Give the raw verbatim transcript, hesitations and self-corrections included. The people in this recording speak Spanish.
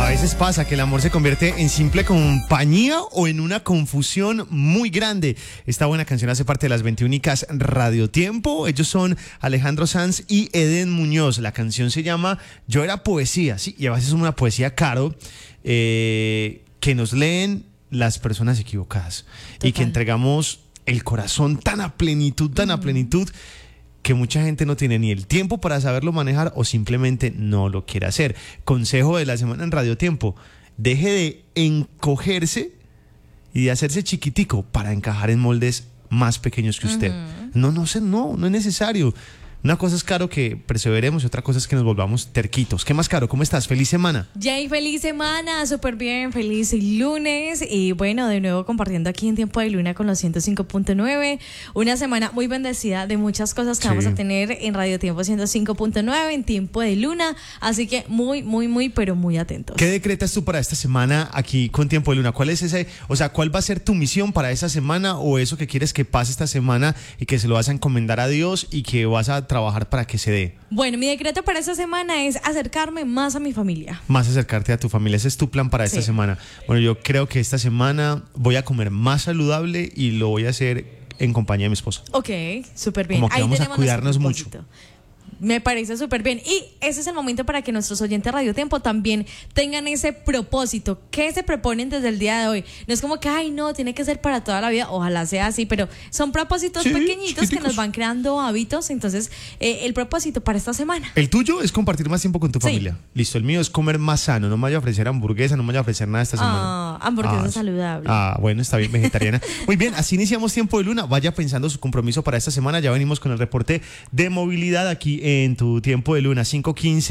A veces pasa que el amor se convierte en simple compañía o en una confusión muy grande. Esta buena canción hace parte de las veintiúnicas Radiotiempo. Ellos son Alejandro Sanz y Eden Muñoz. La canción se llama Yo era poesía, sí, y a veces es una poesía, Caro, eh, que nos leen las personas equivocadas. Total. Y que entregamos el corazón tan a plenitud, tan mm. a plenitud, que mucha gente no tiene ni el tiempo para saberlo manejar o simplemente no lo quiere hacer. Consejo de la semana en Radiotiempo: deje de encogerse y de hacerse chiquitico para encajar en moldes más pequeños que usted. Uh-huh. No, no sé, no, no es necesario. Una cosa es, Caro, que perseveremos y otra cosa es que nos volvamos terquitos. ¿Qué más, Caro? ¿Cómo estás? ¡Feliz semana! Jay, feliz semana, súper bien, feliz lunes. Y bueno, de nuevo compartiendo aquí en Tiempo de Luna con los ciento cinco punto nueve. Una semana muy bendecida de muchas cosas que sí. vamos a tener en Radiotiempo ciento cinco punto nueve, en Tiempo de Luna. Así que muy, muy, muy, pero muy atentos. ¿Qué decretas tú para esta semana aquí con Tiempo de Luna? ¿Cuál es ese, o sea, cuál va a ser tu misión para esa semana o eso que quieres que pase esta semana y que se lo vas a encomendar a Dios y que vas a trabajar para que se dé? Bueno, mi decreto para esta semana es acercarme más a mi familia. Más acercarte a tu familia. Ese es tu plan para esta sí. semana. Bueno, yo creo que esta semana voy a comer más saludable y lo voy a hacer en compañía de mi esposo. Ok, súper bien. Como que Ahí vamos a cuidarnos mucho. Me parece súper bien. Y ese es el momento para que nuestros oyentes de Radiotiempo también tengan ese propósito. ¿Qué se proponen desde el día de hoy? No es como que, ay, no, tiene que ser para toda la vida. Ojalá sea así, pero son propósitos sí, pequeñitos chiquiticos que nos van creando hábitos. Entonces, eh, el propósito para esta semana. El tuyo es compartir más tiempo con tu sí. familia. Listo, el mío es comer más sano. No me vaya a ofrecer hamburguesa, no me vaya a ofrecer nada esta semana. Ah, hamburguesa ah, saludable. Ah, bueno, está bien, vegetariana. Muy bien, así iniciamos Tiempo de Luna. Vaya pensando su compromiso para esta semana. Ya venimos con el reporte de movilidad aquí en tu Tiempo de Luna, cinco quince.